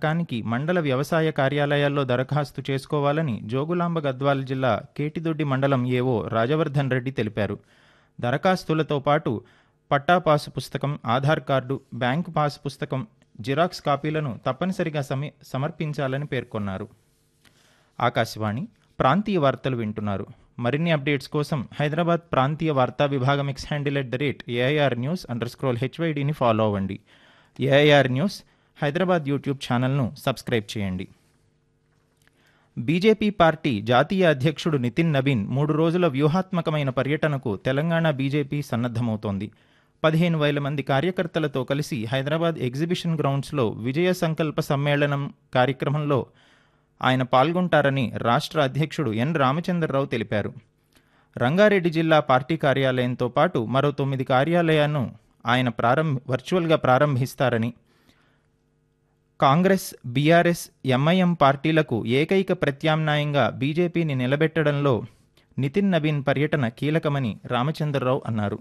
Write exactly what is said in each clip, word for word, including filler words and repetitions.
పథకానికి మండల వ్యవసాయ కార్యాలయాల్లో దరఖాస్తు చేసుకోవాలని జోగులాంబ గద్వాల జిల్లా కేటిదొడ్డి మండలం ఏవో రాజవర్ధన్ రెడ్డి తెలిపారు. దరఖాస్తులతో పాటు పట్టా పాసు పుస్తకం, ఆధార్ కార్డు, బ్యాంకు పాసు పుస్తకం, జిరాక్స్ కాపీలను తప్పనిసరిగా సమీ సమర్పించాలని పేర్కొన్నారు. ఆకాశవాణి ప్రాంతీయ వార్తలు వింటున్నారు. మరిన్ని అప్డేట్స్ కోసం హైదరాబాద్ ప్రాంతీయ వార్తా విభాగం X handle at the rate AIR news under scroll హెచ్వైడిని follow అవ్వండి. ఏఐఆర్ న్యూస్ హైదరాబాద్ యూట్యూబ్ ఛానల్ను సబ్స్క్రైబ్ చేయండి. బీజేపీ పార్టీ జాతీయ అధ్యక్షుడు నితిన్ నబీన్ మూడు రోజుల వ్యూహాత్మకమైన పర్యటనకు తెలంగాణ బీజేపీ సన్నద్ధమవుతోంది. పదిహేను వేల మంది కార్యకర్తలతో కలిసి హైదరాబాద్ ఎగ్జిబిషన్ గ్రౌండ్స్లో విజయ సంకల్ప సమ్మేళనం కార్యక్రమంలో ఆయన పాల్గొంటారని రాష్ట్ర అధ్యక్షుడు ఎన్ రామచంద్రరావు తెలిపారు. రంగారెడ్డి జిల్లా పార్టీ కార్యాలయంతో పాటు మరో తొమ్మిది కార్యాలయాలను ఆయన ప్రారంభ వర్చువల్గా ప్రారంభిస్తారని, కాంగ్రెస్, బీఆర్ఎస్, ఎంఐఎం పార్టీలకు ఏకైక ప్రత్యామ్నాయంగా బీజేపీని నిలబెట్టడంలో నితిన్ నబీన్ పర్యటన కీలకమని రామచంద్రరావు అన్నారు.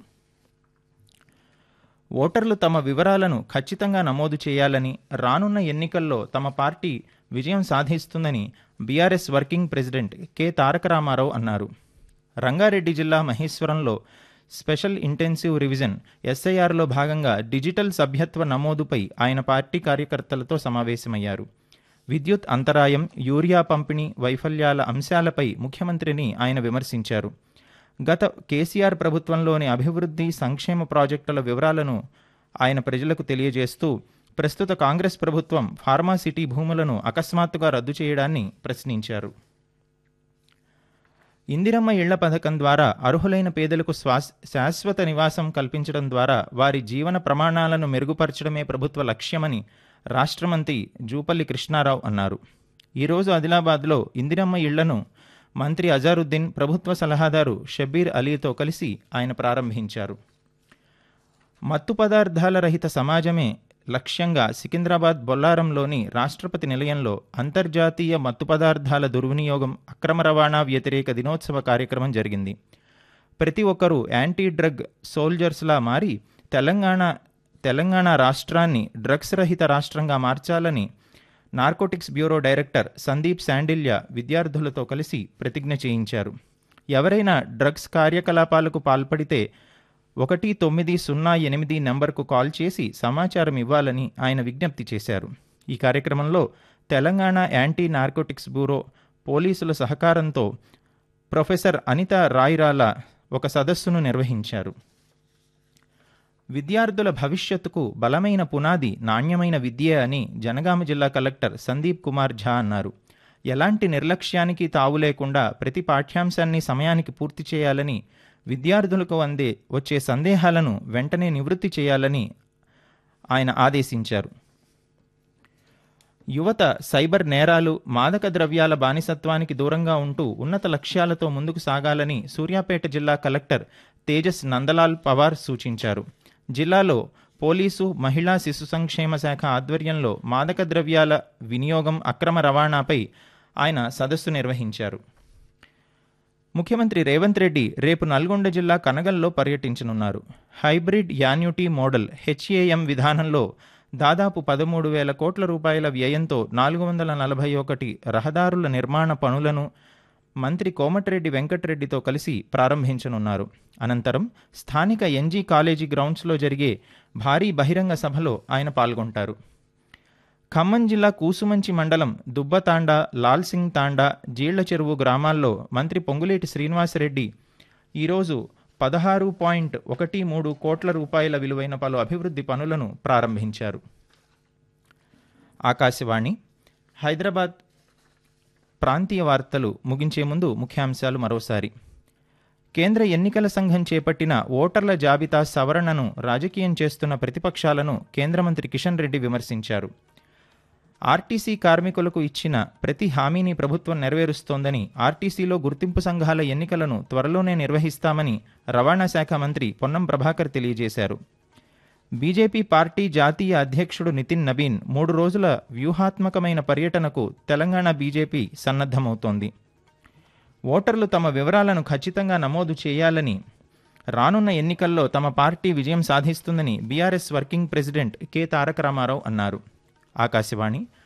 ఓటర్లు తమ వివరాలను ఖచ్చితంగా నమోదు చేయాలని, రానున్న ఎన్నికల్లో తమ పార్టీ విజయం సాధిస్తుందని బీఆర్ఎస్ వర్కింగ్ ప్రెసిడెంట్ కె తారక రామారావు అన్నారు. రంగారెడ్డి జిల్లా మహేశ్వరంలో స్పెషల్ ఇంటెన్సివ్ రివిజన్ ఎస్ఐఆర్లో భాగంగా డిజిటల్ సభ్యత్వ నమోదుపై ఆయన పార్టీ కార్యకర్తలతో సమావేశమయ్యారు. విద్యుత్ అంతరాయం, యూరియా పంపిణీ వైఫల్యాల అంశాలపై ముఖ్యమంత్రిని ఆయన విమర్శించారు. గత కేసీఆర్ ప్రభుత్వంలోని అభివృద్ధి సంక్షేమ ప్రాజెక్టుల వివరాలను ఆయన ప్రజలకు తెలియజేస్తూ ప్రస్తుత కాంగ్రెస్ ప్రభుత్వం ఫార్మాసిటీ భూములను అకస్మాత్తుగా రద్దు చేయడాన్ని ప్రశ్నించారు. ఇందిరమ్మ ఇళ్ల పథకం ద్వారా అర్హులైన పేదలకు శ్వాస శాశ్వత నివాసం కల్పించడం ద్వారా వారి జీవన ప్రమాణాలను మెరుగుపరచడమే ప్రభుత్వ లక్ష్యమని రాష్ట్ర మంత్రి జూపల్లి కృష్ణారావు అన్నారు. ఈరోజు ఆదిలాబాద్లో ఇందిరమ్మ ఇళ్లను మంత్రి అజారుద్దీన్, ప్రభుత్వ సలహాదారు షబ్బీర్ అలీతో కలిసి ఆయన ప్రారంభించారు. మత్తు పదార్థాల రహిత సమాజమే లక్ష్యంగా సికింద్రాబాద్ బొల్లారంలోని రాష్ట్రపతి నిలయంలో అంతర్జాతీయ మత్తు పదార్థాల దుర్వినియోగం, అక్రమ రవాణా వ్యతిరేక దినోత్సవ కార్యక్రమం జరిగింది. ప్రతి ఒక్కరూ యాంటీ డ్రగ్ సోల్జర్స్లా మారి తెలంగాణ తెలంగాణ రాష్ట్రాన్ని డ్రగ్స్ రహిత రాష్ట్రంగా మార్చాలని narcotics bureau director Sandeep Shandilya విద్యార్థులతో కలిసి ప్రతిజ్ఞ చేయించారు. ఎవరైనా డ్రగ్స్ కార్యకలాపాలకు పాల్పడితే ఒకటి తొమ్మిది సున్నా ఎనిమిది నంబర్కు కాల్ చేసి సమాచారం ఇవ్వాలని ఆయన విజ్ఞప్తి చేశారు. ఈ కార్యక్రమంలో తెలంగాణ యాంటీ నార్కోటిక్స్ బ్యూరో పోలీసుల సహకారంతో ప్రొఫెసర్ అనిత రాయిరాల ఒక సదస్సును నిర్వహించారు. విద్యార్థుల భవిష్యత్తుకు బలమైన పునాది నాణ్యమైన విద్యే అని జనగామ జిల్లా కలెక్టర్ సందీప్ కుమార్ ఝా అన్నారు. ఎలాంటి నిర్లక్ష్యానికి తావు లేకుండా ప్రతి పాఠ్యాంశాన్ని సమయానికి పూర్తి చేయాలని, విద్యార్థులకు అందే వచ్చే సందేహాలను వెంటనే నివృత్తి చేయాలని ఆయన ఆదేశించారు. యువత సైబర్ నేరాలు, మాదక ద్రవ్యాల బానిసత్వానికి దూరంగా ఉంటూ ఉన్నత లక్ష్యాలతో ముందుకు సాగాలని సూర్యాపేట జిల్లా కలెక్టర్ తేజస్ నందలాల్ పవార్ సూచించారు. జిల్లాలో పోలీసు, మహిళా శిశు సంక్షేమ శాఖ ఆధ్వర్యంలో మాదక ద్రవ్యాల వినియోగం, అక్రమ రవాణాపై ఆయన సదస్సు నిర్వహించారు. ముఖ్యమంత్రి రేవంత్ రెడ్డి రేపు నల్గొండ జిల్లా కనగల్లో పర్యటించనున్నారు. హైబ్రిడ్ యాన్యుటీ మోడల్ హెచ్ఏఎం విధానంలో దాదాపు పదమూడు వేల కోట్ల రూపాయల వ్యయంతో నాలుగు వందల నలభై ఒకటి రహదారుల నిర్మాణ పనులను మంత్రి కోమటిరెడ్డి వెంకటరెడ్డితో కలిసి ప్రారంభించనున్నారు. అనంతరం స్థానిక ఎన్జీ కాలేజీ గ్రౌండ్స్లో జరిగే భారీ బహిరంగ సభలో ఆయన పాల్గొంటారు. ఖమ్మం జిల్లా కూసుమంచి మండలం దుబ్బతాండా, లాల్సింగ్ తాండా, జీళ్ల చెరువు గ్రామాల్లో మంత్రి పొంగులేటి శ్రీనివాసరెడ్డి ఈరోజు పదహారు పాయింట్ ఒకటి మూడు కోట్ల రూపాయల విలువైన పలు అభివృద్ధి పనులను ప్రారంభించారు. ఆకాశవాణి హైదరాబాద్ ప్రాంతీయ వార్తలు ముగించే ముందు ముఖ్యాంశాలు మరోసారి. కేంద్ర ఎన్నికల సంఘం చేపట్టిన ఓటర్ల జాబితా సవరణను రాజకీయం చేస్తున్న ప్రతిపక్షాలను కేంద్ర మంత్రి కిషన్ రెడ్డి విమర్శించారు. ఆర్టీసీ కార్మికులకు ఇచ్చిన ప్రతి హామీని ప్రభుత్వం నెరవేరుస్తోందని, ఆర్టీసీలో గుర్తింపు సంఘాల ఎన్నికలను త్వరలోనే నిర్వహిస్తామని రవాణా శాఖ మంత్రి పొన్నం ప్రభాకర్ తెలియజేశారు. బీజేపీ పార్టీ జాతీయ అధ్యక్షుడు నితిన్ నబీన్ మూడు రోజుల వ్యూహాత్మకమైన పర్యటనకు తెలంగాణ బీజేపీ సన్నద్ధమవుతోంది. ఓటర్లు తమ వివరాలను ఖచ్చితంగా నమోదు చేయాలని, రానున్న ఎన్నికల్లో తమ పార్టీ విజయం సాధిస్తుందని బీఆర్ఎస్ వర్కింగ్ ప్రెసిడెంట్ కె తారక రామారావు అన్నారు. ఆకాశవాణి